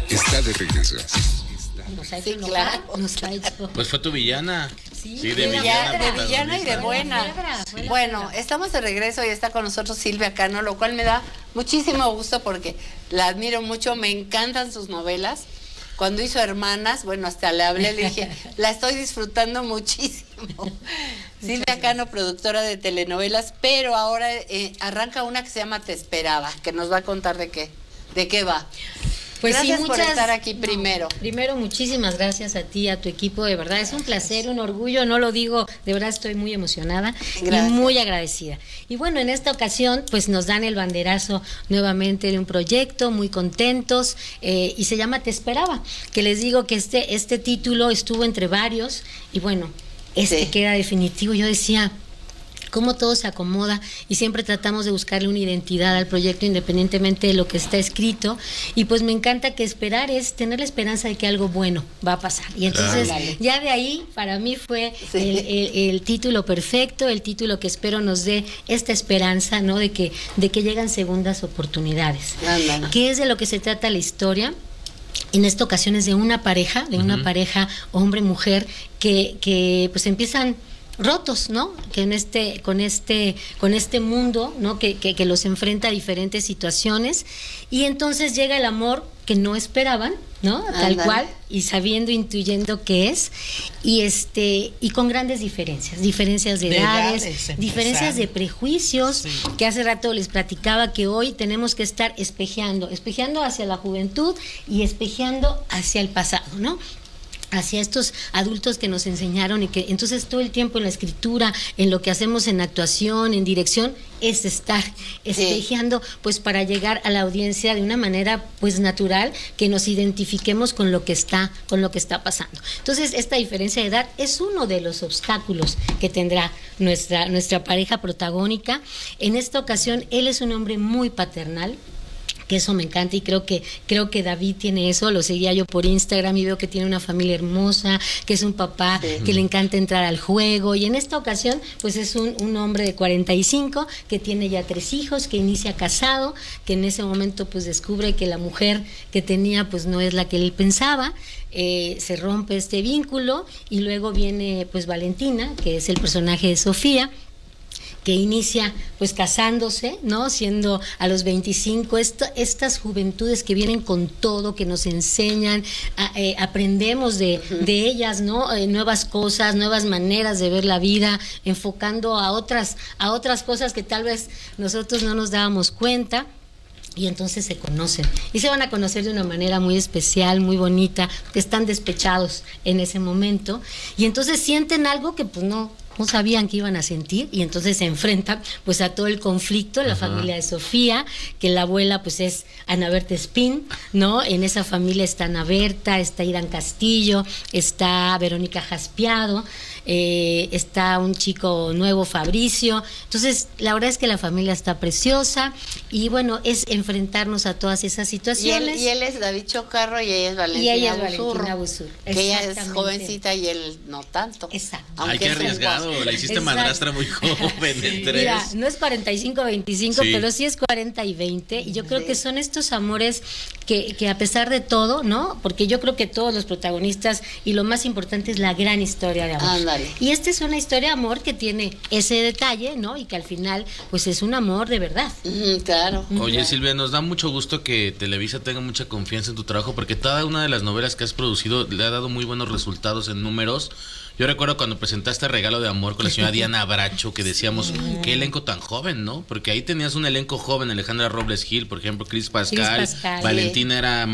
está de regreso. Nos ha hecho Sí, enojar, claro. nos ha hecho... Pues fue tu villana. Sí, de De villana y de protagonista. buena. Fue la Bueno, suegra. estamos de regreso y está con nosotros Silvia Cano, lo cual me da muchísimo gusto porque la admiro mucho, me encantan sus novelas. Cuando hizo Hermanas, bueno, hasta le hablé, le dije, la estoy disfrutando muchísimo. Silvia Cano, productora de telenovelas, pero ahora arranca una que se llama Te Esperaba, que nos va a contar de qué va. Pues Gracias sí, por muchas, estar aquí no, primero. Primero, muchísimas gracias a ti, a tu equipo, de verdad, es un placer, un orgullo, no lo digo, de verdad estoy muy emocionada Gracias. y muy agradecida. Y bueno, en esta ocasión, pues nos dan el banderazo nuevamente de un proyecto, muy contentos, y se llama Te Esperaba, que les digo que este título estuvo entre varios, y bueno, Sí. queda definitivo. Yo decía, cómo todo se acomoda y siempre tratamos de buscarle una identidad al proyecto independientemente de lo que está escrito, y pues me encanta que esperar es tener la esperanza de que algo bueno va a pasar, y entonces Claro. ya de ahí para mí fue Sí. el título perfecto, el título que espero nos dé esta esperanza, ¿no? de que llegan segundas oportunidades. Ándale. ¿Qué es de lo que se trata la historia? En esta ocasión es de una pareja, hombre-mujer, que pues empiezan rotos, ¿no? Que con este mundo, ¿no? Que los enfrenta a diferentes situaciones, y entonces llega el amor que no esperaban, ¿no? Tal Ándale. cual, y sabiendo, intuyendo qué es, y con grandes diferencias de edades, empezando. diferencias de prejuicios, Sí. que hace rato les platicaba que hoy tenemos que estar espejeando hacia la juventud y espejeando hacia el pasado, ¿no? Hacia estos adultos que nos enseñaron, y que entonces todo el tiempo en la escritura, en lo que hacemos en actuación, en dirección, es estar espejeando, pues para llegar a la audiencia de una manera pues natural, que nos identifiquemos con lo que está pasando. Entonces, esta diferencia de edad es uno de los obstáculos que tendrá nuestra pareja protagónica. En esta ocasión, él es un hombre muy paternal, que eso me encanta, y creo que David tiene eso. Lo seguía yo por Instagram y veo que tiene una familia hermosa, que es un papá que le encanta entrar al juego, y en esta ocasión pues es un hombre de 45 que tiene ya 3 hijos, que inicia casado, que en ese momento pues descubre que la mujer que tenía pues no es la que él pensaba. Se rompe este vínculo, y luego viene pues Valentina, que es el personaje de Sofía, que inicia pues casándose, ¿no? Siendo a los 25, estas juventudes que vienen con todo, que nos enseñan, aprendemos de ellas, ¿no? Nuevas cosas, nuevas maneras de ver la vida, enfocando a otras cosas que tal vez nosotros no nos dábamos cuenta. Y entonces se conocen, y se van a conocer de una manera muy especial, muy bonita, que están despechados en ese momento, y entonces sienten algo que pues no sabían que iban a sentir, y entonces se enfrentan pues a todo el conflicto. La familia de Sofía, que la abuela pues es Ana Berta Espín, ¿no? En esa familia está Ana Berta, está Irán Castillo, está Verónica Jaspiado, está un chico nuevo, Fabricio. Entonces la verdad es que la familia está preciosa, y bueno, es enfrentarnos a todas esas situaciones. Y él es David Chocarro y ella es Valentina Busurro. Que ella es Exactamente. jovencita y él no tanto. Exacto. Aunque Ay, qué es un arriesgado, la hiciste Exacto. madrastra muy joven, en 3. Mira, no es 45-25, Sí. pero sí es 40 y 20, y yo creo Sí. que son estos amores que a pesar de todo, ¿no? Porque yo creo que todos los protagonistas, y lo más importante es la gran historia de amor. Ándale. Y esta es una historia de amor que tiene ese detalle, ¿no? Y que al final, pues es un amor de verdad. Ujú, claro. Oye, Silvia, nos da mucho gusto que Televisa tenga mucha confianza en tu trabajo, porque cada una de las novelas que has producido le ha dado muy buenos resultados en números. Yo recuerdo cuando presentaste Regalo de Amor con la señora Diana Bracho, que decíamos, qué elenco tan joven, ¿no? Porque ahí tenías un elenco joven, Alejandra Robles Gil, por ejemplo, Cris Pascal, Pascal. Valentina era